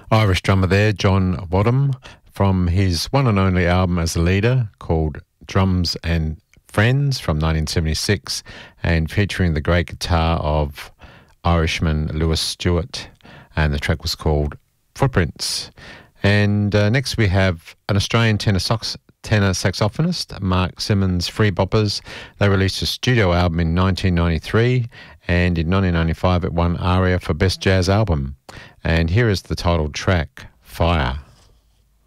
Irish drummer there, John Wadham, from his one and only album as a leader called Drums and Friends from 1976, and featuring the great guitar of Irishman Lewis Stewart, and the track was called Footprints. And next we have an Australian tenor saxophonist, Mark Simmons' Free Boppers. They released a studio album in 1993, and in 1995 it won ARIA for Best Jazz Album. And here is the title track, Fire.